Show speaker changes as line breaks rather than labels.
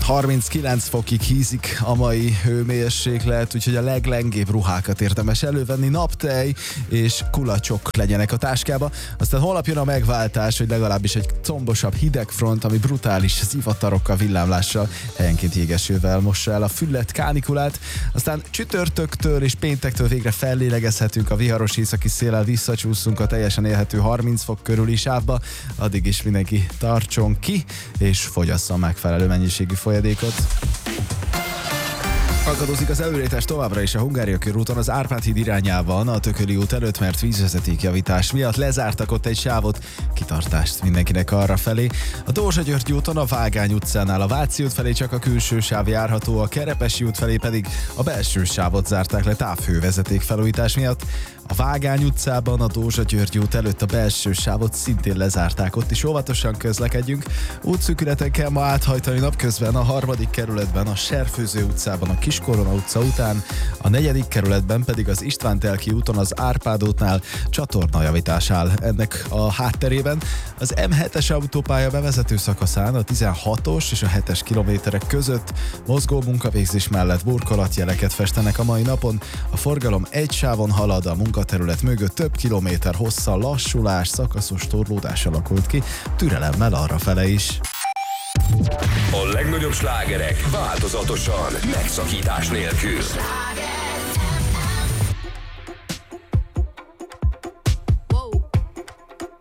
39 fokig hízik a mai hőmérséklet, úgyhogy a leglengébb ruhákat érdemes elővenni, naptej és kulacsok legyenek a táskába. Aztán holnap jön a megváltás, hogy legalábbis egy combosabb hidegfront, ami brutális zivatarokkal, villámlással, helyenként jégesővel mossa el a füllet, kánikulát. Aztán csütörtöktől és péntektől végre fellélegezhetünk, a viharos északi széllel visszacsúszunk a teljesen élhető 30 fok körüli sávba. Addig is mindenki tartson ki, és fogyasszon megfelelő mennyiségű folyadékot. Akadozik az előrétes továbbra is a Hungária körúton az Árpád híd irányában a Tököli út előtt, mert vízvezetékjavítás miatt lezártak ott egy sávot, kitartást mindenkinek arra felé. A Dózsa-Györgyi úton a Vágány utcánál a Váci út felé csak a külső sáv járható, a Kerepesi út felé pedig a belső sávot zárták le távhővezeték felújítás miatt. A Vágány utcában a Dózsa-Györgyi út előtt a belső sávot szintén lezárták, ott is óvatosan közlekedjünk. Útszűkületen kell ma áthajtani napközben a 3. kerületben, a Serfőző utcában, a Kiskorona utca után, a 4. kerületben pedig az István-Telki úton az Árpád útnál csatornajavítás áll ennek a hátterében. Az M7-es autópálya bevezető szakaszán a 16-os és a 7-es kilométerek között mozgó munkavégzés mellett burkolatjeleket festenek a mai napon. A forgalom egy sávon halad, a munkaterület mögött több kilométer hosszal lassulás, szakaszos torlódás alakult ki, türelemmel arrafele is.
A legnagyobb slágerek változatosan, megszakítás nélkül.